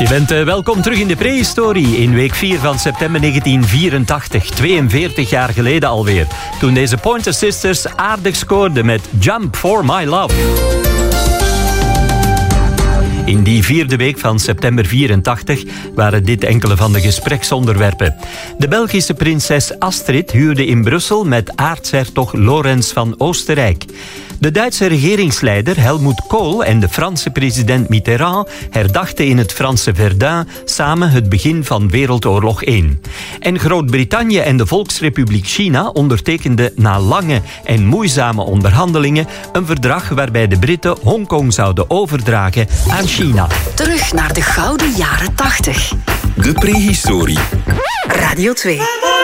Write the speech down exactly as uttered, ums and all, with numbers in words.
Je bent uh, welkom terug in de prehistorie in week vier van september negentien vierentachtig. tweeënveertig jaar geleden alweer. Toen deze Pointer Sisters aardig scoorden met Jump for My Love. In die vierde week van september vierentachtig waren dit enkele van de gespreksonderwerpen. De Belgische prinses Astrid huwde in Brussel met aartshertog Lorenz van Oostenrijk. De Duitse regeringsleider Helmut Kohl en de Franse president Mitterrand herdachten in het Franse Verdun samen het begin van Wereldoorlog één. En Groot-Brittannië en de Volksrepubliek China ondertekenden na lange en moeizame onderhandelingen een verdrag waarbij de Britten Hongkong zouden overdragen aan China. Terug naar de gouden jaren tachtig. De prehistorie. Radio twee.